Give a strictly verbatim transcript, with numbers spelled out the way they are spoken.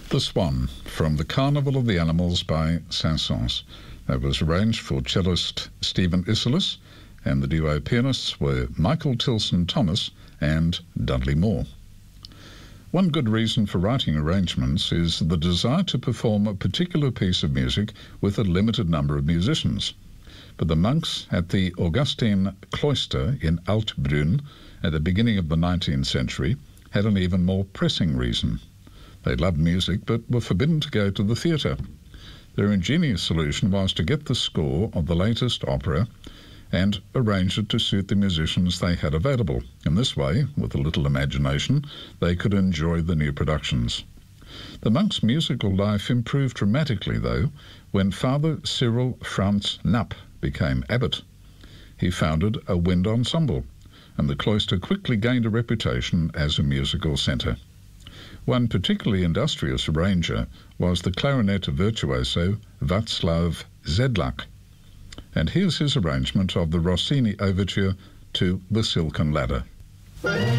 The Swan, from The Carnival of the Animals by Saint-Saëns. That was arranged for cellist Stephen Isserlis, and the duo pianists were Michael Tilson Thomas and Dudley Moore. One good reason for writing arrangements is the desire to perform a particular piece of music with a limited number of musicians. But the monks at the Augustine cloister in Altbrunn at the beginning of the nineteenth century had an even more pressing reason. They loved music but were forbidden to go to the theatre. Their ingenious solution was to get the score of the latest opera and arrange it to suit the musicians they had available. In this way, with a little imagination, they could enjoy the new productions. The monks' musical life improved dramatically, though, when Father Cyril Franz Knapp became abbot. He founded a wind ensemble, and the cloister quickly gained a reputation as a musical centre. One particularly industrious arranger was the clarinet virtuoso Václav Sedlak, and here's his arrangement of the Rossini overture to The Silken Ladder.